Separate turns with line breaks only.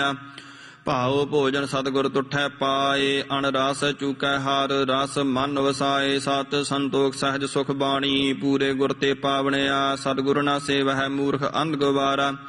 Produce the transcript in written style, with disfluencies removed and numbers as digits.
ਭਾਉ ਭੋਜਨ ਸਤਿਗੁਰ ਤੁਠੈ ਪਾਏ, ਅਣ ਰਸ ਚੂਕੈ ਹਰ ਰਸ ਮਨ ਵਸਾਏ। ਸਤ ਸੰਤੋਖ ਸਹਿਜ ਸੁਖ ਬਾਣੀ, ਪੂਰੇ ਗੁਰ ਤੇ ਪਾਵਣਿਆ। ਸਤਿਗੁਰ ਨਾ ਸੇਵਹਿ ਮੂਰਖ ਅੰਧ ਗਵਾਰਾ,